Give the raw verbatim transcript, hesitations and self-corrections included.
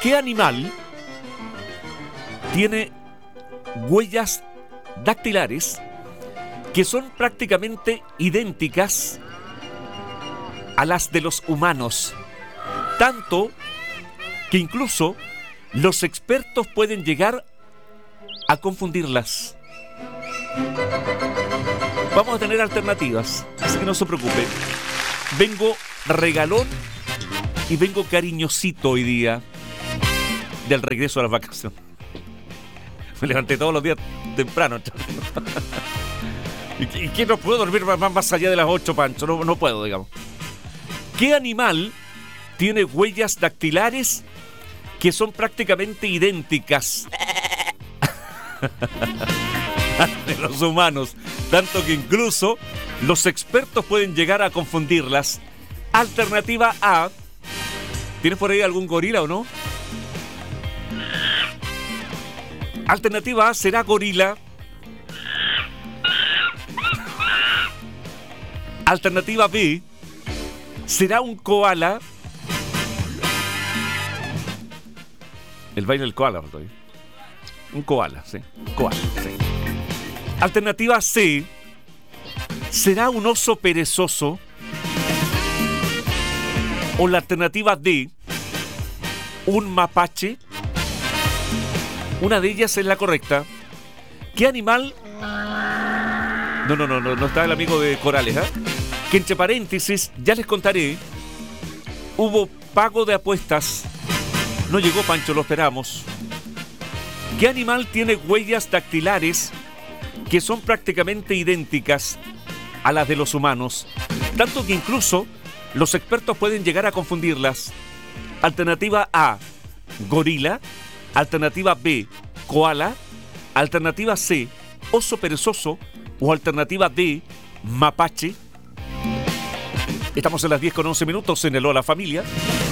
¿Qué animal tiene huellas dactilares que son prácticamente idénticas a las de los humanos? Tanto que incluso los expertos pueden llegar a confundirlas. Vamos a tener alternativas, así que no se preocupe. Vengo regalón y vengo cariñosito hoy día del regreso a las vacaciones. Me levanté todos los días temprano. ¿Y que no puedo dormir más, más allá de las ocho, Pancho? No, no puedo, digamos. ¿Qué animal tiene huellas dactilares que son prácticamente idénticas de los humanos? Tanto que incluso los expertos pueden llegar a confundirlas. Alternativa A. ¿Tienes por ahí algún gorila o no? Alternativa A será gorila. Alternativa B será un koala. El baile del koala, ¿verdad? Un koala, sí. Koala, sí. Alternativa C será un oso perezoso. O la alternativa D, un mapache. Una de ellas es la correcta. ¿Qué animal? No, no, no, no, no está el amigo de Corales, ¿eh? Que entre paréntesis, ya les contaré. Hubo pago de apuestas. No llegó Pancho, lo esperamos. ¿Qué animal tiene huellas dactilares que son prácticamente idénticas a las de los humanos? Tanto que incluso los expertos pueden llegar a confundirlas. Alternativa A, gorila. Alternativa B, koala. Alternativa C, oso perezoso. O alternativa D, mapache. Estamos en las diez con once minutos en el Hola Familia.